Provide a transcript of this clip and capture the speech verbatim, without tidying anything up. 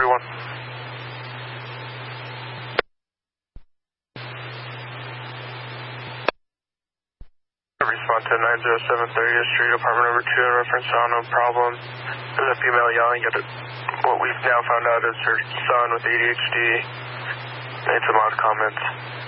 everyone. Respond to nine zero seven thirtieth Street, apartment number two, in reference to no problem. There's a female yelling at it. What we've now found out is her son with A D H D made some odd comments.